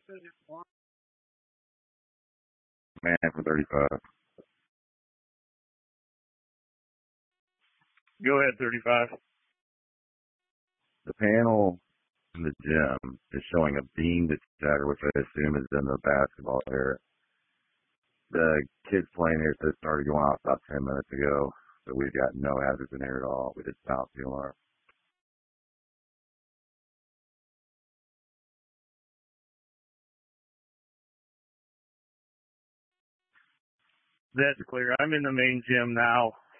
Man for 35. Go ahead, 35. The panel in the gym is showing a beam detector, which I assume is in the basketball area. The kids playing here said started going off about 10 minutes ago, so we've got no hazards in here at all. We did sound the alarm. That's clear. I'm in the main gym now.